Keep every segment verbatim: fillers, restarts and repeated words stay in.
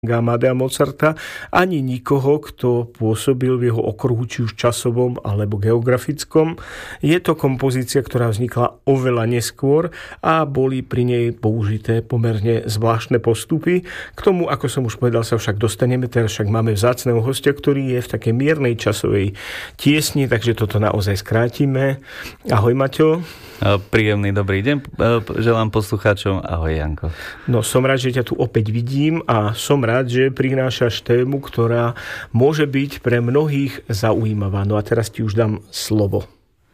Amadea Mozarta, ani nikoho, kto pôsobil v jeho okruhu, či už časovom alebo geografickom. Je to kompozícia, ktorá vznikla oveľa neskôr a boli pri nej použité pomerne zvláštne postupy. K tomu, ako som už povedal, sa však dostaneme. Teraz však máme vzácneho hostia, ktorý je v takej miernej časovej tiesni, takže toto naozaj skrátime. Ahoj, Maťo. Príjemný dobrý deň želám poslucháčom. Ahoj, Janko. No, som rád, že ťa tu opäť vidím a som rád, že prinášaš tému, ktorá môže byť pre mnohých zaujímavá. No a teraz ti už dám slovo.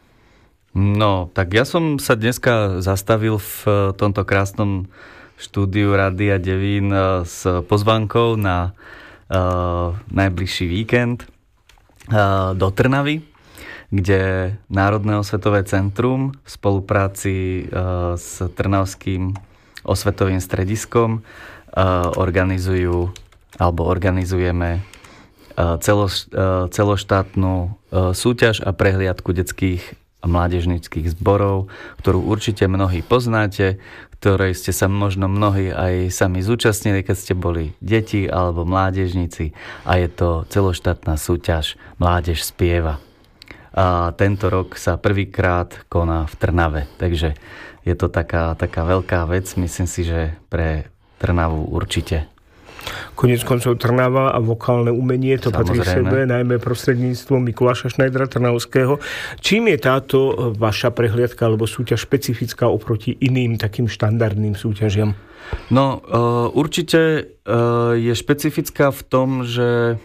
No, tak ja som sa dneska zastavil v tomto krásnom štúdiu Rádia Devín s pozvánkou na uh, najbližší víkend uh, do Trnavy, kde Národné osvetové centrum v spolupráci uh, s Trnavským osvetovým strediskom uh, organizujú alebo organizujeme uh, celo, uh, celoštátnu uh, súťaž a prehliadku detských a mládežníckych zborov, ktorú určite mnohí poznáte, ktorej ste sa možno mnohí aj sami zúčastnili, keď ste boli deti alebo mládežníci, a je to celoštátna súťaž Mládež spieva. A tento rok sa prvýkrát koná v Trnave, takže je to taká, taká veľká vec, myslím si, že pre Trnavu určite. Koniec koncov Trnava a vokálne umenie, to patrí sebe, najmä prostredníctvom Mikuláša Šnajdra Trnavského. Čím je táto vaša prehliadka alebo súťaž špecifická oproti iným takým štandardným súťažiam? No, určite je špecifická v tom, že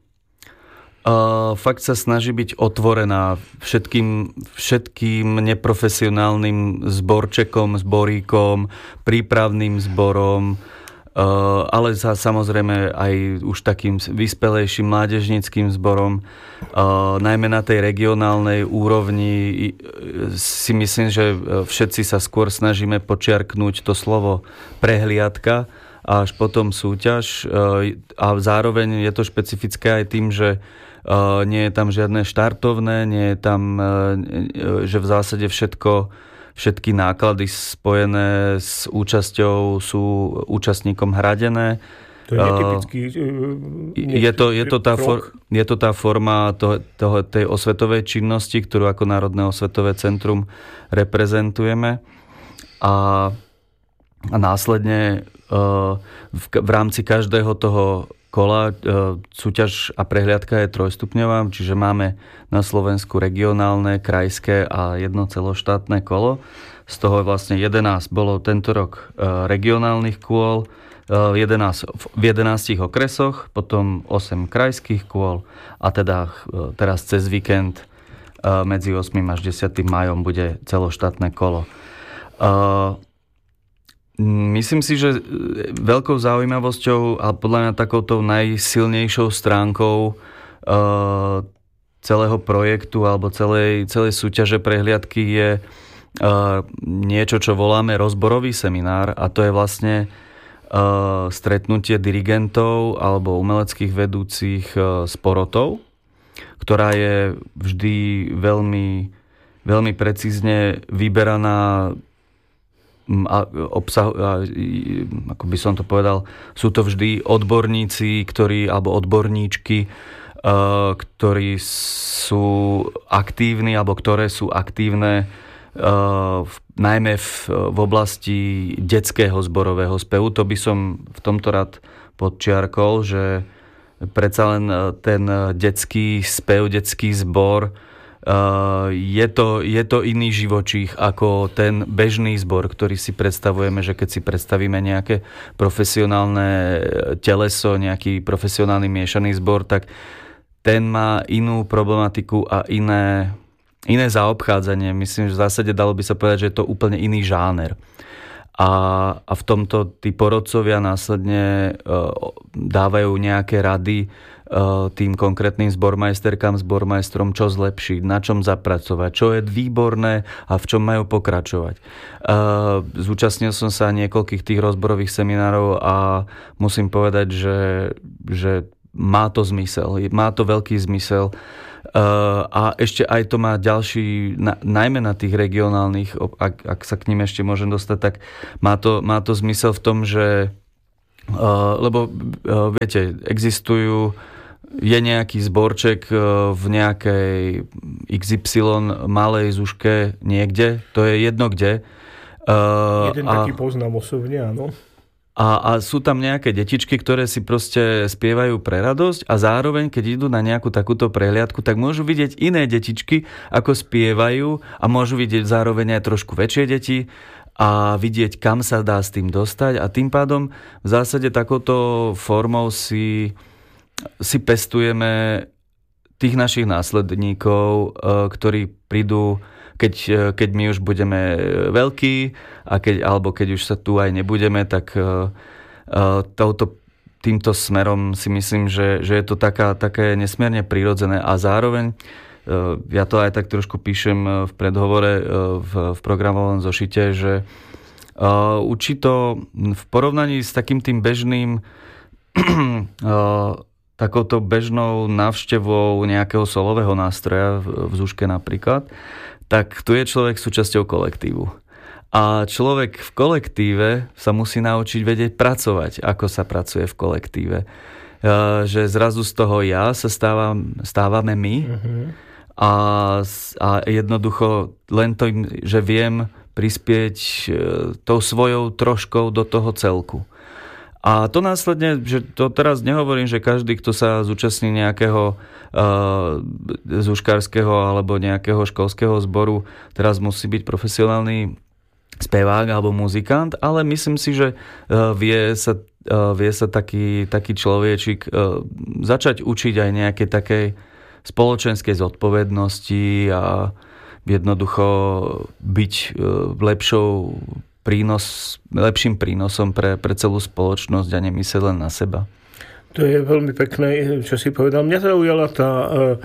Uh, fakt sa snaží byť otvorená všetkým, všetkým neprofesionálnym zborčekom, zboríkom, prípravným zborom, uh, ale za, samozrejme aj už takým vyspelejším mládežníckym zborom. Uh, najmä na tej regionálnej úrovni si myslím, že všetci sa skôr snažíme počiarknúť to slovo prehliadka a až potom súťaž. Uh, a zároveň je to špecifické aj tým, že Uh, nie je tam žiadne štartovné, nie je tam, uh, že v zásade všetko, všetky náklady spojené s účasťou sú účastníkom hradené. To je netypický uh, je, to, je, to tá for, je to tá forma to, toho, tej osvetovej činnosti, ktorú ako Národné osvetové centrum reprezentujeme. A, a následne uh, v, v rámci každého toho kola, súťaž a prehliadka je trojstupňová, čiže máme na Slovensku regionálne, krajské a jedno celoštátne kolo. Z toho vlastne jedenásť bolo tento rok regionálnych kôl, jedenásť v jedenástich okresoch, potom osem krajských kôl a teda teraz cez víkend medzi ôsmym až desiatym májom bude celoštátne kolo. Myslím si, že veľkou zaujímavosťou a podľa mňa takouto najsilnejšou stránkou uh, celého projektu alebo celej, celej súťaže prehliadky je uh, niečo, čo voláme rozborový seminár, a to je vlastne uh, stretnutie dirigentov alebo umeleckých vedúcich uh, s porotov, ktorá je vždy veľmi, veľmi precízne vyberaná a obsah, a, ako by som to povedal, sú to vždy odborníci, ktorí, alebo odborníčky, uh, ktorí sú aktívni, alebo ktoré sú aktívne uh, v, najmä v, v oblasti detského zborového spevu. To by som v tomto rád podčiarkol, že predsa len ten detský spev, detský zbor, Uh, je, to, je to iný živočích ako ten bežný zbor, ktorý si predstavujeme, že keď si predstavíme nejaké profesionálne teleso, nejaký profesionálny miešaný zbor, tak ten má inú problematiku a iné, iné zaobchádzanie. Myslím, že v zásade dalo by sa povedať, že je to úplne iný žáner. A, a v tomto tí porodcovia následne uh, dávajú nejaké rady tým konkrétnym zbormajsterkám, zbormajstrom, čo zlepšiť, na čom zapracovať, čo je výborné a v čom majú pokračovať. Zúčastnil som sa niekoľkých tých rozborových seminárov a musím povedať, že, že má to zmysel. Má to veľký zmysel. A ešte aj to má ďalší, najmä na tých regionálnych, ak, ak sa k ním ešte môžem dostať, tak má to, má to zmysel v tom, že lebo viete, existujú, je nejaký zborček v nejakej iks ypsilon malej zuške niekde, to je jedno kde. Jeden a, taký poznám osobne, áno. A, a sú tam nejaké detičky, ktoré si proste spievajú pre radosť a zároveň, keď idú na nejakú takúto prehliadku, tak môžu vidieť iné detičky, ako spievajú a môžu vidieť zároveň aj trošku väčšie deti a vidieť, kam sa dá s tým dostať a tým pádom v zásade takouto formou si si pestujeme tých našich následníkov, ktorí prídu, keď, keď my už budeme veľkí a keď, alebo keď už sa tu aj nebudeme, tak touto, týmto smerom si myslím, že, že je to taká, také nesmierne prirodzené a zároveň ja to aj tak trošku píšem v predhovore v, v programovom zošite, že učí to v porovnaní s takým tým bežným takouto bežnou návštevou nejakého solového nástroja v zuške napríklad, tak tu je človek súčasťou kolektívu. A človek v kolektíve sa musí naučiť vedieť pracovať, ako sa pracuje v kolektíve. Že zrazu z toho ja sa stávam, stávame my uh-huh. a, a jednoducho len to, že viem prispieť tou svojou troškou do toho celku. A to následne, že to teraz nehovorím, že každý, kto sa zúčastní nejakého uh, zúškarského alebo nejakého školského zboru, teraz musí byť profesionálny spevák alebo muzikant, ale myslím si, že uh, vie sa, uh, vie sa taký, taký človečik uh, začať učiť aj nejaké takej spoločenskej zodpovednosti a jednoducho byť uh, lepšou prínos, lepším prínosom pre, pre celú spoločnosť a nemyslieť len na seba. To je veľmi pekné, čo si povedal. Mňa zaujala tá uh,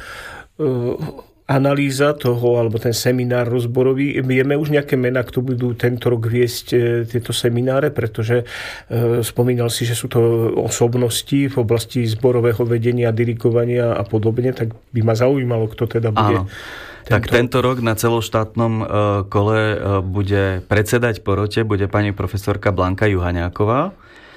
uh, analýza toho, alebo ten seminár rozborový. Vieme už nejaké mená, kto budú tento rok viesť uh, tieto semináre, pretože uh, spomínal si, že sú to osobnosti v oblasti zborového vedenia, dirigovania a podobne, tak by ma zaujímalo, kto teda bude... Áno. Tento... Tak tento rok na celoštátnom kole bude predsedať porote, bude pani profesorka Blanka Juhaňáková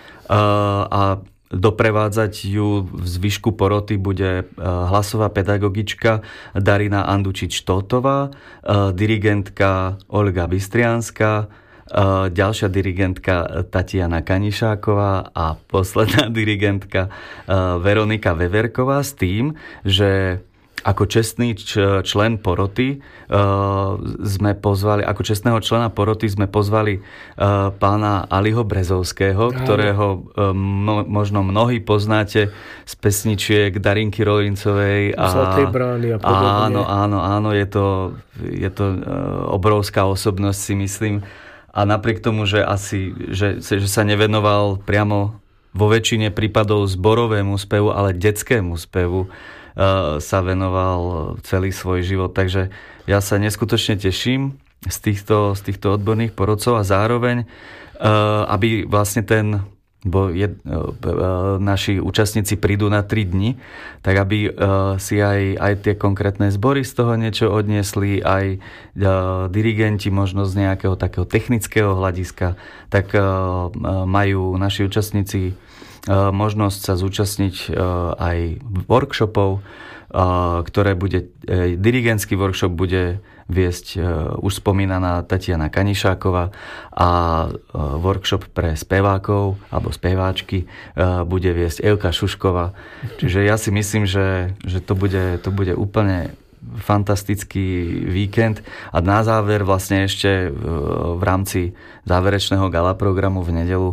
a doprevádzať ju v zvyšku poroty bude hlasová pedagogička Darina Andučič-Tótová, dirigentka Olga Bystrianská, ďalšia dirigentka Tatiana Kanišáková a posledná dirigentka Veronika Veverková s tým, že ako čestný člen poroty uh, sme pozvali, ako čestného člena poroty sme pozvali uh, pána Aliho Brezovského, ktorého uh, mo, možno mnohí poznáte z pesničiek Darinky Rolincovej. Zlatej brány a podobne. Áno, áno, áno, je to, je to uh, obrovská osobnosť, si myslím. A napriek tomu, že asi, že, že sa nevenoval priamo vo väčšine prípadov zborovému spevu, ale detskému spevu, sa venoval celý svoj život. Takže ja sa neskutočne teším z týchto, z týchto odborných porodcov a zároveň, aby vlastne ten, bo je, naši účastníci prídu na tri dni, tak aby si aj, aj tie konkrétne zbory z toho niečo odniesli, aj dirigenti možno z nejakého takého technického hľadiska, tak majú naši účastníci možnosť sa zúčastniť aj workshopov, ktoré bude, dirigentský workshop bude viesť už spomínaná Tatiana Kanišáková a workshop pre spevákov alebo speváčky bude viesť Evka Šušková. Čiže ja si myslím, že, že to bude, to bude úplne fantastický víkend a na záver vlastne ešte v rámci záverečného gala programu v nedeľu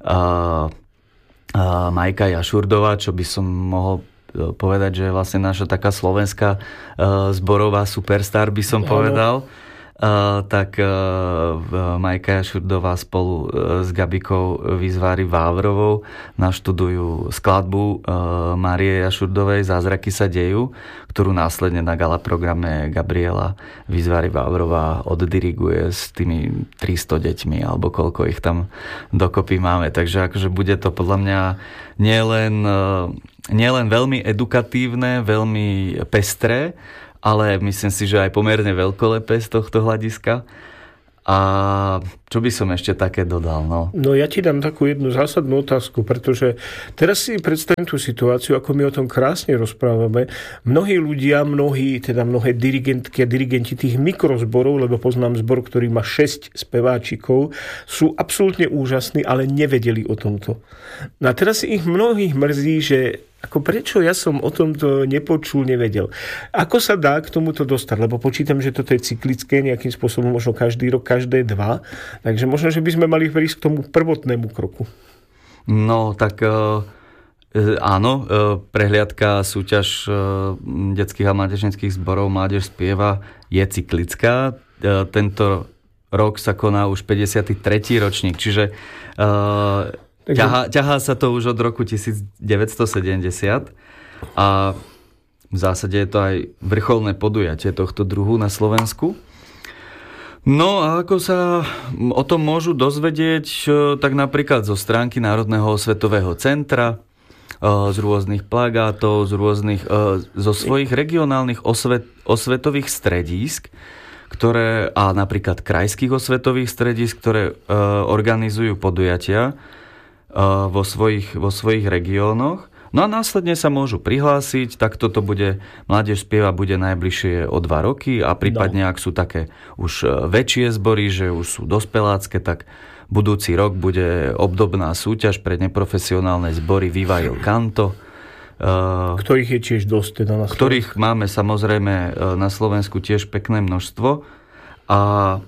Majka Jašurdová, čo by som mohol povedať, že je vlastne naša taká slovenská zborová superstar, by som povedal. Uh, tak uh, Majka Jašurdová spolu uh, s Gabikou Vizvári Vávrovou naštudujú skladbu uh, Márie Jašurdovej Zázraky sa dejú, ktorú následne na gala programe Gabriela Vizvári Vávrová oddiriguje s tými tristo deťmi, alebo koľko ich tam dokopy máme. Takže akože bude to podľa mňa nielen, uh, nielen veľmi edukatívne, veľmi pestré, ale myslím si, že aj pomerne veľkolepé z tohto hľadiska. A čo by som ešte také dodal? No, no ja ti dám takú jednu zásadnú otázku, pretože teraz si predstavím tú situáciu, ako my o tom krásne rozprávame. Mnohí ľudia, mnohí, teda mnohé dirigentky a dirigenti tých mikrozborov, lebo poznám zbor, ktorý má šesť speváčikov, sú absolútne úžasní, ale nevedeli o tomto. No a teraz ich mnohých mrzí, že ako prečo ja som o tomto nepočul, nevedel. Ako sa dá k tomuto dostať? Lebo počítam, že toto je cyklické, nejakým spôsobom možno každý rok, každé dva. Takže možno, že by sme mali prísť k tomu prvotnému kroku. No, tak e, áno, e, prehliadka, súťaž e, detských a mládežníckych zborov Mládež spieva je cyklická. E, tento rok sa koná už päťdesiaty tretí ročník, čiže e, Takže... Ťahá, ťahá sa to už od roku devätnásťstosedemdesiat a v zásade je to aj vrcholné podujatie tohto druhu na Slovensku. No a ako sa o tom môžu dozvedieť, tak napríklad zo stránky Národného osvetového centra, z rôznych plagátov, z rôznych, zo svojich regionálnych osvet, osvetových stredísk, ktoré, a napríklad krajských osvetových stredísk, ktoré organizujú podujatia vo svojich, vo svojich regiónoch. No a následne sa môžu prihlásiť, tak toto bude, Mládež spieva bude najbližšie o dva roky a prípadne, no. ak sú také už väčšie zbory, že už sú dospelácké, tak budúci rok bude obdobná súťaž pre neprofesionálne zbory Viva il Canto. Ktorých je tiež dosť teda na Slovensku. Ktorých máme samozrejme na Slovensku tiež pekné množstvo a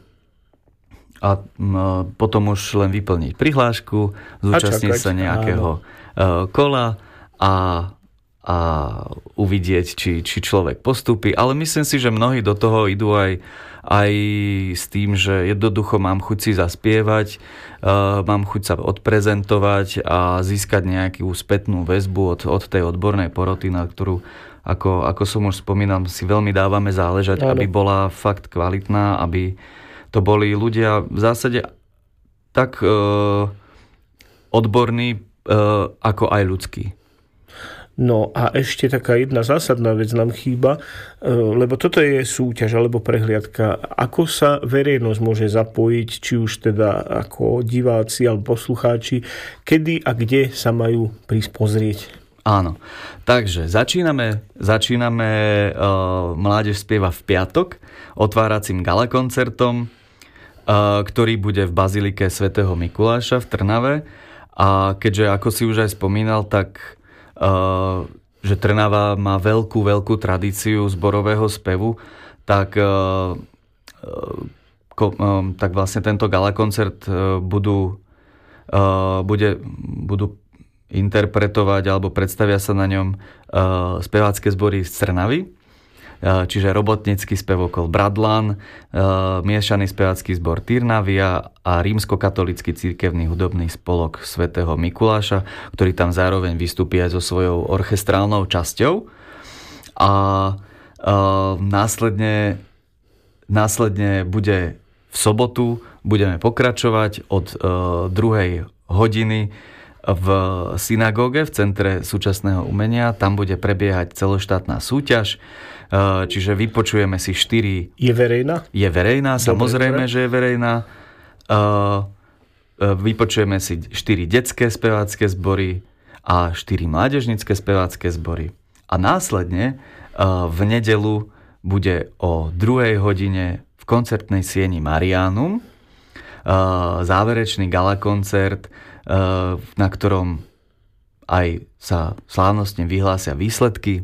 a potom už len vyplniť prihlášku, zúčastniť sa nejakého áno. kola a, a uvidieť, či, či človek postupí. Ale myslím si, že mnohí do toho idú aj, aj s tým, že jednoducho mám chuť si zaspievať, mám chuť sa odprezentovať a získať nejakú spätnú väzbu od, od tej odbornej poroty, na ktorú, ako, ako som už spomínal, si veľmi dávame záležať, áno. aby bola fakt kvalitná, aby to boli ľudia v zásade tak e, odborní, e, ako aj ľudskí. No a ešte taká jedna zásadná vec nám chýba, e, lebo toto je súťaž alebo prehliadka. Ako sa verejnosť môže zapojiť, či už teda ako diváci alebo poslucháči, kedy a kde sa majú prísť pozrieť? Áno, takže začíname, začíname e, Mládež spieva v piatok otváracím galakoncertom, ktorý bude v bazilike svätého Mikuláša v Trnave. A keďže, ako si už aj spomínal, tak že Trnava má veľkú, veľkú tradíciu zborového spevu, tak, tak vlastne tento galakoncert budú, bude, budú interpretovať alebo predstavia sa na ňom spevácké zbory z Trnavy. Čiže robotnícky spevokol Bradlan, miešaný spevácky zbor Tyrnavia a rímskokatolícky cirkevný hudobný spolok svätého Mikuláša, ktorý tam zároveň vystúpi aj so svojou orchestrálnou časťou. A, a následne, následne bude v sobotu, budeme pokračovať od druhej hodiny v synagóge v Centre súčasného umenia. Tam bude prebiehať celoštátna súťaž. Čiže vypočujeme si štyri... Je verejná? Je verejná, dobre, samozrejme, dobre. Že je verejná. Vypočujeme si štyri detské spevácké zbory a štyri mládežnícke spevácké zbory. A následne v nedeľu bude o druhej hodine v koncertnej sieni Mariánum záverečný galakoncert, na ktorom aj sa slávnostne vyhlásia výsledky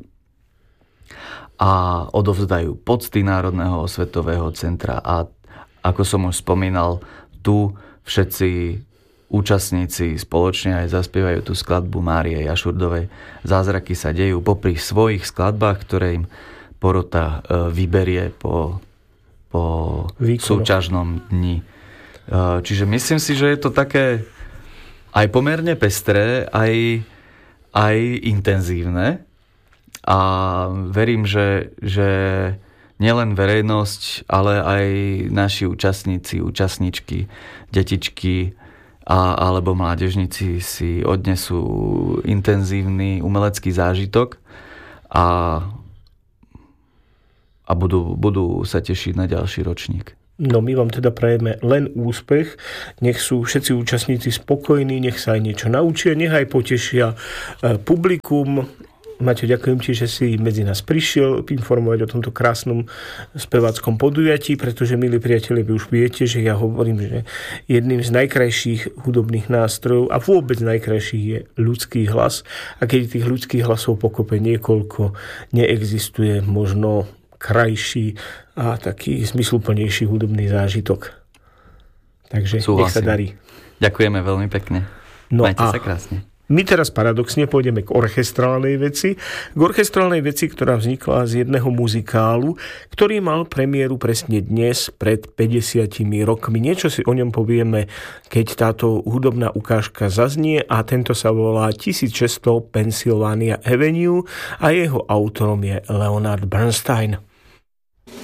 a odovzdajú pocty Národného osvetového centra. A ako som už spomínal, tu všetci účastníci spoločne aj zaspievajú tú skladbu Márie Jašurdovej. Zázraky sa dejú popri svojich skladbách, ktoré im porota vyberie po, po súťažnom dni. Čiže myslím si, že je to také aj pomerne pestré, aj, aj intenzívne. A verím, že, že nielen verejnosť, ale aj naši účastníci, účastníčky, detičky a, alebo mládežníci si odnesú intenzívny umelecký zážitok a, a budú, budú sa tešiť na ďalší ročník. No my vám teda prajeme len úspech, nech sú všetci účastníci spokojní, nech sa aj niečo naučia, nech aj potešia publikum. Maťo, ďakujem ti, že si medzi nás prišiel informovať o tomto krásnom speváckom podujatí, pretože, milí priatelia, vy už viete, že ja hovorím, že jedným z najkrajších hudobných nástrojov a vôbec najkrajších je ľudský hlas. A keď tých ľudských hlasov pokope niekoľko, neexistuje možno krajší a taký zmysluplnejší hudobný zážitok. Takže Súhlasím. Nech sa darí. Ďakujeme veľmi pekne. No Majte a sa krásne. My teraz paradoxne pôjdeme k orchestrálnej veci. K orchestrálnej veci, ktorá vznikla z jedného muzikálu, ktorý mal premiéru presne dnes, pred päťdesiatimi rokmi. Niečo si o ňom povieme, keď táto hudobná ukážka zaznie, a tento sa volá tisícšesťsto Pennsylvania Avenue a jeho autorom je Leonard Bernstein.